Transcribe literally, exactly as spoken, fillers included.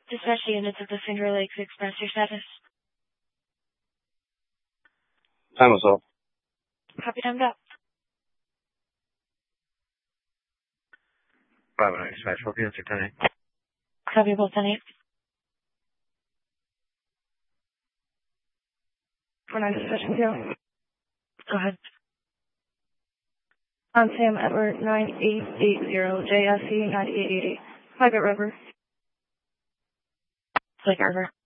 Dispatch units of the Finger Lakes Express, your status. Time was up. Copy, time's up. Five nine dispatch. What units are ten eight? Copy, both ten eight. four nine dispatch zero. Go ahead. On Sam Edward nine eight eight zero, J S C nine eight eight eight. Private River. Lake River.